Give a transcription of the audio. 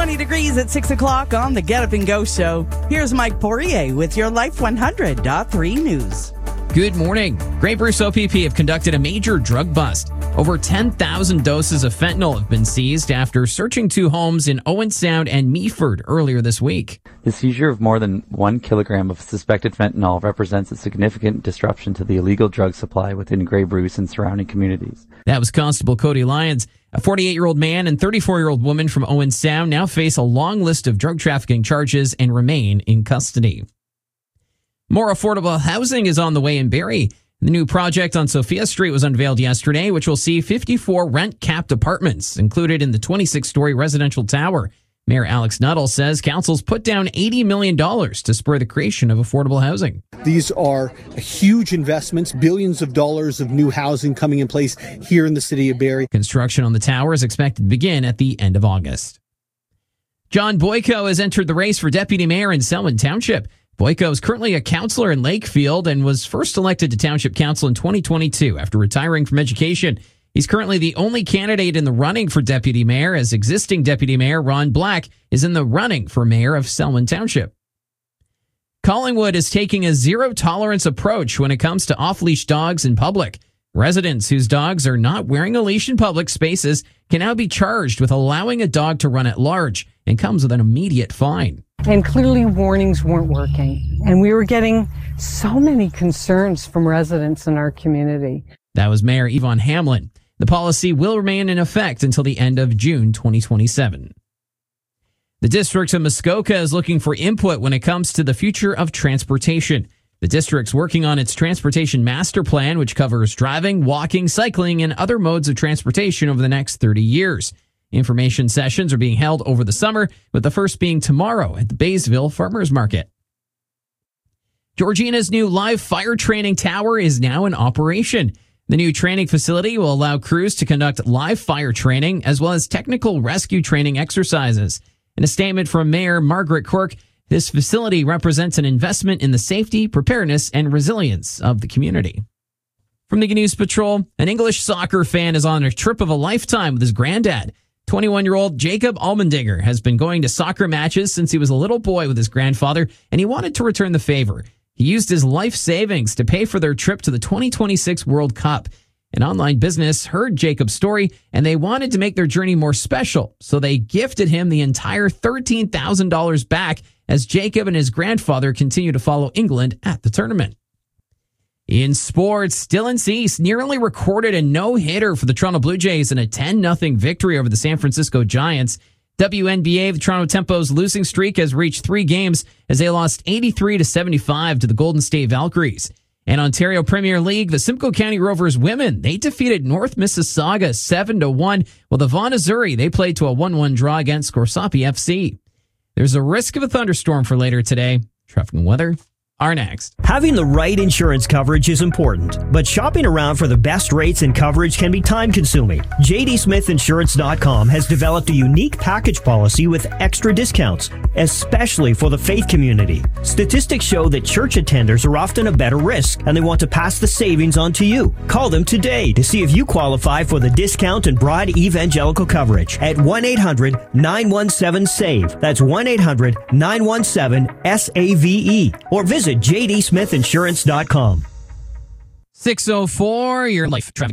20 degrees at 6 o'clock on the Get Up and Go show. Here's Mike Poirier with your Life 100.3 news. Good morning. Grey Bruce OPP have conducted a major drug bust. Over 10,000 doses of fentanyl have been seized after searching two homes in Owen Sound and Meaford earlier this week. The seizure of more than 1 kilogram of suspected fentanyl represents a significant disruption to the illegal drug supply within Grey Bruce and surrounding communities. That was Constable Cody Lyons. A 48-year-old man and 34-year-old woman from Owen Sound now face a long list of drug trafficking charges and remain in custody. More affordable housing is on the way in Barrie. The new project on Sophia Street was unveiled yesterday, which will see 54 rent-capped apartments included in the 26-story residential tower. Mayor Alex Nuttall says council's put down $80 million to spur the creation of affordable housing. These are huge investments, billions of dollars of new housing coming in place here in the city of Barrie. Construction on the tower is expected to begin at the end of August. John Boyko has entered the race for deputy mayor in Selwyn Township. Boyko is currently a councillor in Lakefield and was first elected to Township Council in 2022 after retiring from education. He's currently the only candidate in the running for deputy mayor, as existing deputy mayor Ron Black is in the running for mayor of Selwyn Township. Collingwood is taking a zero-tolerance approach when it comes to off-leash dogs in public. Residents whose dogs are not wearing a leash in public spaces can now be charged with allowing a dog to run at large and comes with an immediate fine. And clearly warnings weren't working. And we were getting so many concerns from residents in our community. That was Mayor Yvonne Hamlin. The policy will remain in effect until the end of June 2027. The District of Muskoka is looking for input when it comes to the future of transportation. The district's working on its transportation master plan, which covers driving, walking, cycling, and other modes of transportation over the next 30 years. Information sessions are being held over the summer, with the first being tomorrow at the Baysville Farmers Market. Georgina's new live fire training tower is now in operation. The new training facility will allow crews to conduct live fire training as well as technical rescue training exercises. In a statement from Mayor Margaret Quirk, this facility represents an investment in the safety, preparedness, and resilience of the community. From the News Patrol, an English soccer fan is on a trip of a lifetime with his granddad. 21-year-old Jacob Almendinger has been going to soccer matches since he was a little boy with his grandfather, and he wanted to return the favor. He used his life savings to pay for their trip to the 2026 World Cup. An online business heard Jacob's story, and they wanted to make their journey more special, so they gifted him the entire $13,000 back as Jacob and his grandfather continue to follow England at the tournament. In sports, Dylan Cease nearly recorded a no-hitter for the Toronto Blue Jays in a 10-0 victory over the San Francisco Giants. WNBA, the Toronto Tempo's losing streak has reached 3 games as they lost 83-75 to the Golden State Valkyries. And Ontario Premier League, the Simcoe County Rovers women, they defeated North Mississauga 7-1, while the Vaughan Azzurri, they played to a 1-1 draw against Corsapi FC. There's a risk of a thunderstorm for later today. Traffic and weather are next. Having the right insurance coverage is important, but shopping around for the best rates and coverage can be time-consuming. JDSmithInsurance.com has developed a unique package policy with extra discounts, especially for the faith community. Statistics show that church attenders are often a better risk, and they want to pass the savings on to you. Call them today to see if you qualify for the discount and broad evangelical coverage at 1-800-917-SAVE. That's 1-800-917-SAVE. Or visit JDSmithInsurance.com. 6:04, your life traffic.